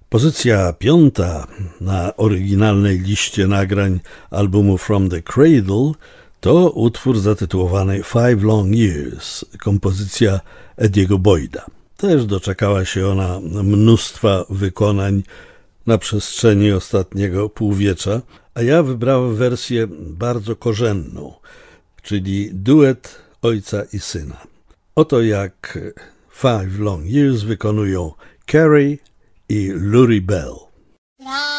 Pozycja 5 na oryginalnej liście nagrań albumu From the Cradle to utwór zatytułowany Five Long Years, kompozycja Eddie'ego Boyda. Też doczekała się ona mnóstwa wykonań na przestrzeni ostatniego półwiecza, a ja wybrałem wersję bardzo korzenną, czyli duet ojca i syna. Oto jak Five Long Years wykonują Carrie i Lurie Bell.